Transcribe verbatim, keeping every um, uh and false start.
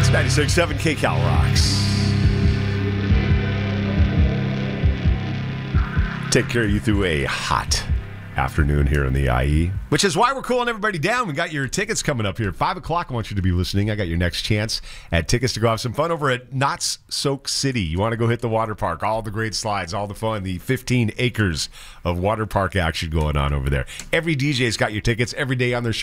ninety-six point seven K Cal Rocks. Take care of you through a hot afternoon here in the I E, which is why we're cooling everybody down. We got your tickets coming up here. Five o'clock, I want you to be listening. I got your next chance at tickets to go have some fun over at Knott's Soak City. You want to go hit the water park, all the great slides, all the fun, the fifteen acres of water park action going on over there. Every D J's got your tickets every day on their show.